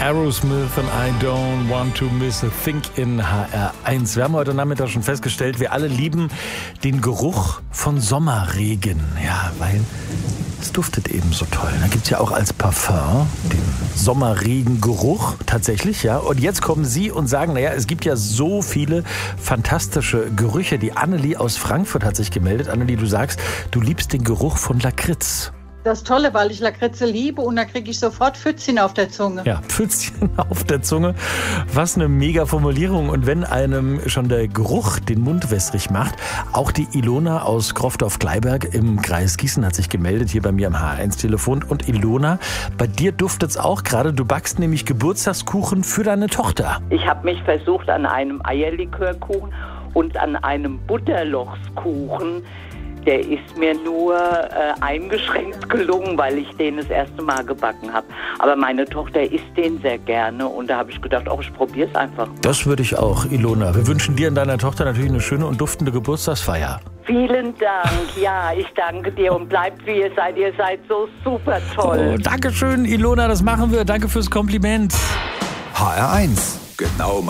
Aerosmith und I Don't Want to Miss a Thing in HR1. Wir haben heute Nachmittag schon festgestellt, wir alle lieben den Geruch von Sommerregen. Ja, weil es duftet eben so toll. Da gibt es ja auch als Parfum den Sommerregengeruch tatsächlich, ja. Und jetzt kommen Sie und sagen, naja, es gibt ja so viele fantastische Gerüche. Die Annelie aus Frankfurt hat sich gemeldet. Annelie, du sagst, du liebst den Geruch von Lakritz. Das ist toll, weil ich Lakritze liebe und da kriege ich sofort Pfützchen auf der Zunge. Ja, Pfützchen auf der Zunge. Was eine mega Formulierung. Und wenn einem schon der Geruch den Mund wässrig macht, auch die Ilona aus Grofdorf-Gleiberg im Kreis Gießen hat sich gemeldet, hier bei mir am HR1-Telefon. Und Ilona, bei dir duftet es auch gerade. Du backst nämlich Geburtstagskuchen für deine Tochter. Ich habe mich versucht an einem Eierlikörkuchen und an einem Butterlochskuchen. Der ist mir nur eingeschränkt gelungen, weil ich den das erste Mal gebacken habe. Aber meine Tochter isst den sehr gerne und da habe ich gedacht, ich probiere es einfach. Das würde ich auch, Ilona. Wir wünschen dir und deiner Tochter natürlich eine schöne und duftende Geburtstagsfeier. Vielen Dank. Ja, ich danke dir und bleibt wie ihr seid. Ihr seid so super toll. Oh, Dankeschön, Ilona, das machen wir. Danke fürs Kompliment. HR1, genau